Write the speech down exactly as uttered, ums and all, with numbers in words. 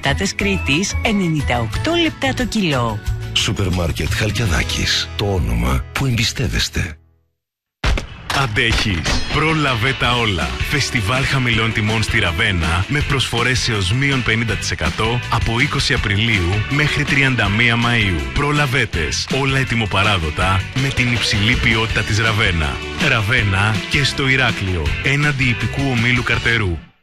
πατάτες Κρήτης ενενήντα οκτώ λεπτά το κιλό. Σούπερ μάρκετ Χαλκιαδάκης. Το όνομα που εμπιστεύεστε. Αντέχεις. Πρόλαβε τα όλα. Φεστιβάλ χαμηλών τιμών στη Ραβένα με προσφορές έως μείον πενήντα τοις εκατό από είκοσι Απριλίου μέχρι τριάντα μία Μαΐου. Προλαβέτες. Όλα ετοιμοπαράδοτα με την υψηλή ποιότητα της Ραβένα. Ραβένα και στο Ηράκλειο. Έναντι ιππικού ομίλου Καρτερού.